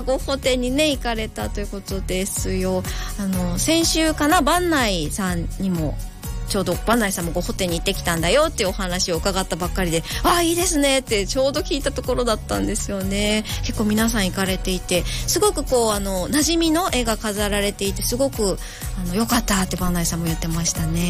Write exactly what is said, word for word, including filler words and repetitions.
ゴッホ展にね行かれたということですよ。あの先週かな、坂内さんにもちょうど坂内さんもゴッホ展に行ってきたんだよっていうお話を伺ったばっかりで、ああいいですねってちょうど聞いたところだったんですよね。結構皆さん行かれていて、すごくこうあの馴染みの絵が飾られていて、すごくあの良かったって坂内さんも言ってましたね。